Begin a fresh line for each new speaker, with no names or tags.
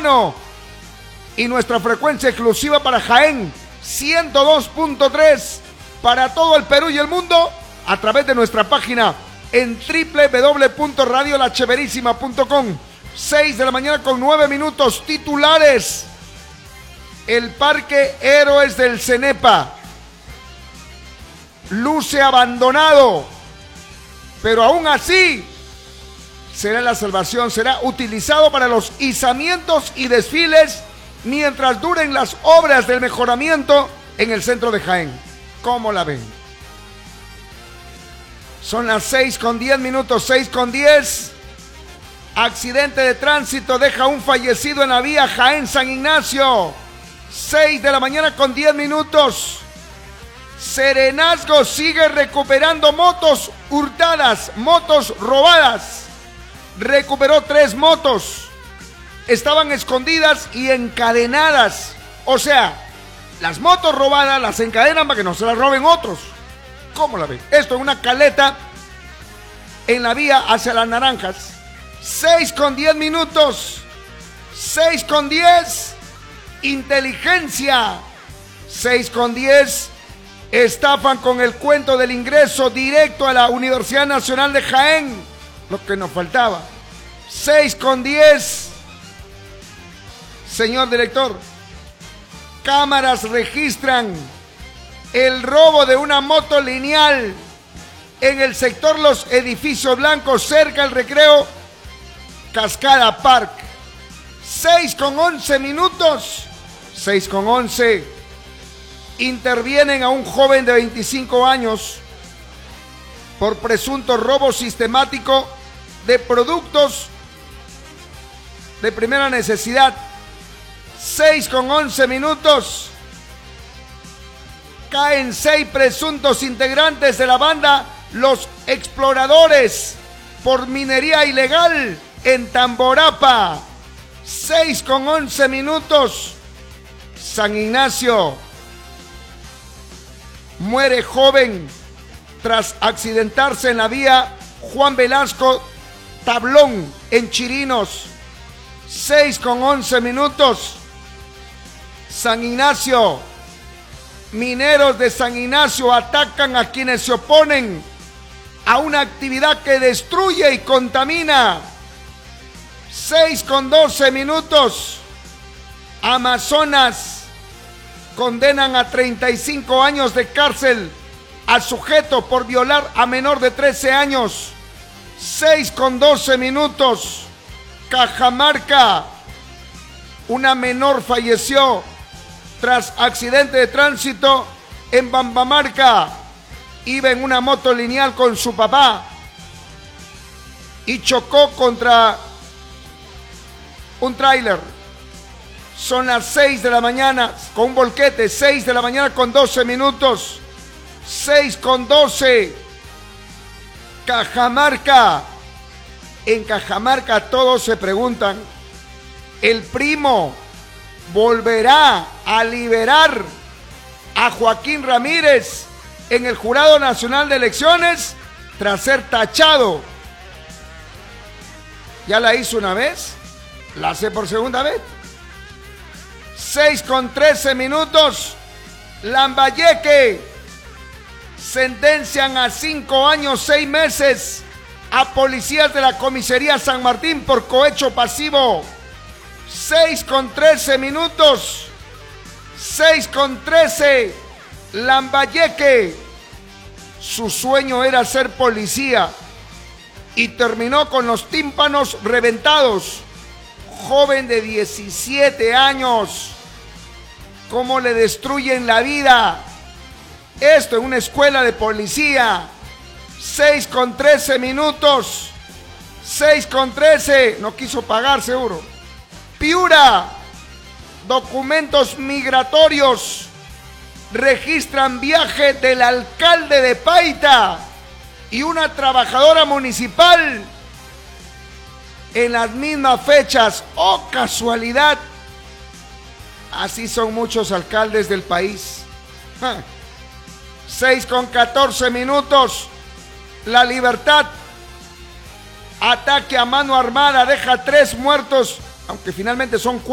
mano. Y nuestra frecuencia exclusiva para Jaén, 102.3 para todo el Perú y el mundo, a través de nuestra página en www.radiolacheverísima.com. 6 de la mañana con 9 minutos. Titulares: el Parque Héroes del Cenepa luce abandonado, pero aún así será la salvación, será utilizado para los izamientos y desfiles mientras duren las obras del mejoramiento en el centro de Jaén. ¿Cómo la ven? Son las 6:10 minutos, 6:10. Accidente de tránsito deja un fallecido en la vía Jaén-San Ignacio. 6 de la mañana con 10 minutos. Serenazgo sigue recuperando motos hurtadas, motos robadas. Recuperó 3 motos. Estaban escondidas y encadenadas. O sea, las motos robadas las encadenan para que no se las roben otros. ¿Cómo la ven? Esto en una caleta en la vía hacia las Naranjas. 6:10 minutos. 6:10. Inteligencia. 6:10. Estafan con el cuento del ingreso directo a la Universidad Nacional de Jaén. Lo que nos faltaba. 6:10. Señor director, cámaras registran el robo de una moto lineal en el sector Los Edificios Blancos, cerca al recreo Cascada Park. 6:11 minutos. 6:11. Intervienen a un joven de 25 años por presunto robo sistemático de productos de primera necesidad. 6:11 minutos. Caen 6 presuntos integrantes de la banda Los Exploradores por minería ilegal en Tamborapa. 6:11 minutos. San Ignacio. Muere joven tras accidentarse en la vía Juan Velasco Tablón en Chirinos. 6:11 minutos. San Ignacio. Mineros de San Ignacio atacan a quienes se oponen a una actividad que destruye y contamina. 6:12 minutos. Amazonas. Condenan a 35 años de cárcel al sujeto por violar a menor de 13 años. 6:12 minutos. Cajamarca. Una menor falleció tras accidente de tránsito en Bambamarca. Iba en una moto lineal con su papá y chocó contra un tráiler. Son las 6 de la mañana con un volquete. 6 de la mañana con 12 minutos. 6:12. Cajamarca. En Cajamarca todos se preguntan, ¿el primo volverá a liberar a Joaquín Ramírez en el Jurado Nacional de Elecciones tras ser tachado? Ya la hizo una vez, la hace por segunda vez. 6:13 minutos. Lambayeque. Sentencian a 5 años 6 meses a policías de la comisaría San Martín por cohecho pasivo. 6:13 minutos. 6:13. Lambayeque. Su sueño era ser policía y terminó con los tímpanos reventados. Joven de 17 años. ¿Cómo le destruyen la vida? Esto en una escuela de policía. 6:13 minutos. 6:13. No quiso pagar seguro. Piura. Documentos migratorios. Registran viaje del alcalde de Paita y una trabajadora municipal en las mismas fechas. ¡Oh, casualidad! Así son muchos alcaldes del país. 6:14 minutos. La Libertad. Ataque a mano armada deja 3 muertos, aunque finalmente son 4.